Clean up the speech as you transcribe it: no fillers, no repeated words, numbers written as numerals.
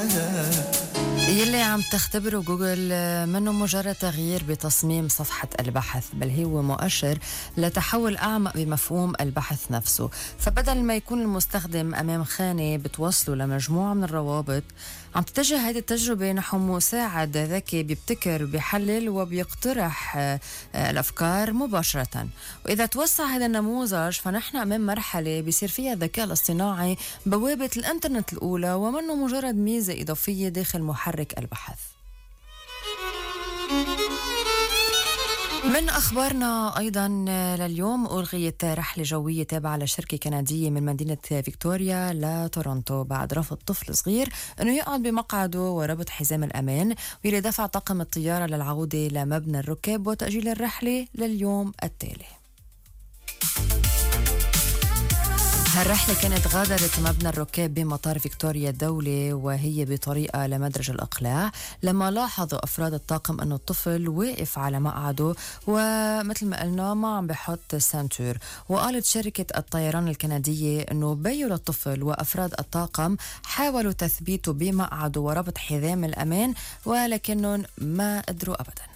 يلي عم تختبره جوجل منه مجرد تغيير بتصميم صفحة البحث، بل هو مؤشر لتحول أعمق بمفهوم البحث نفسه. فبدل ما يكون المستخدم أمام خانة بتوصله لمجموعة من الروابط، عم تتجه هذه التجربة نحو مساعد ذكي بيبتكر بيحلل وبيقترح الأفكار مباشرة. وإذا توسع هذا النموذج فنحن أمام مرحلة بيصير فيها الذكاء الاصطناعي بوابة الإنترنت الأولى، ومنه مجرد ميزة إضافية داخل محرك البحث. من أخبارنا أيضا لليوم، ألغيت رحلة جوية تابعة لشركة كندية من مدينة فيكتوريا لتورونتو بعد رفض طفل صغير أنه يقعد بمقعده وربط حزام الأمان، ويلي دفع طاقم الطيارة للعودة لمبنى الركاب وتأجيل الرحلة لليوم التالي. هالرحلة كانت غادرت مبنى الركاب بمطار فيكتوريا الدولي وهي بطريقة لمدرج الإقلاع، لما لاحظوا أفراد الطاقم أنه الطفل واقف على مقعده ومثل ما قلنا ما عم بحط سانتور. وقالت شركة الطيران الكندية أنه بيّوا للطفل وأفراد الطاقم حاولوا تثبيته بمقعده وربط حزام الأمان، ولكنهم ما قدروا أبداً.